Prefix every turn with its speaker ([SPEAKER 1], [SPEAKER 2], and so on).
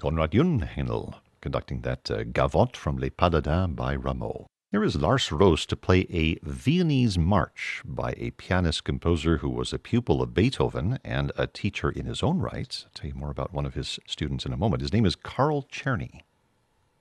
[SPEAKER 1] Konrad Jungheinl conducting that Gavotte from Les Pas d'Adam by Rameau. Here is Lars Roos to play a Viennese march by a pianist-composer who was a pupil of Beethoven and a teacher in his own right. I'll tell you more about one of his students in a moment. His name is Carl Czerny.